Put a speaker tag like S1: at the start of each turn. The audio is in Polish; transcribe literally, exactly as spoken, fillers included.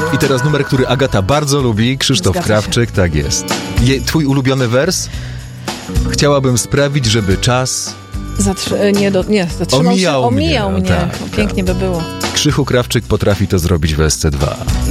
S1: I teraz numer, który Agata bardzo lubi, Krzysztof
S2: Zgadza
S1: Krawczyk, tak jest. Je, twój ulubiony wers? Chciałabym sprawić, żeby czas
S2: Zatrzy- nie, do, nie, zatrzymał
S1: omijał
S2: się, omijał
S1: mnie.
S2: mnie.
S1: No tak,
S2: Pięknie
S1: tak.
S2: by było.
S1: Krzychu Krawczyk potrafi to zrobić w S C dwa.